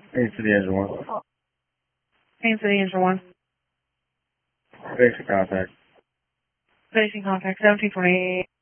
Main City Engine 1. Main City Engine 1. Basic contact. Basic contact, 1728.